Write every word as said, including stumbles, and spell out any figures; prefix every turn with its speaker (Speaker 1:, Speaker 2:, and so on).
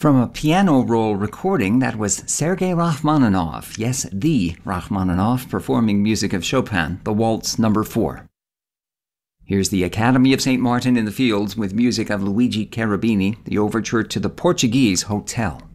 Speaker 1: From a piano roll recording, that was Sergei Rachmaninoff, yes, the Rachmaninoff, performing music of Chopin, the Waltz number four. Here's the Academy of Saint Martin in the Fields with music of Luigi Cherubini, the overture to the Portuguese Hotel.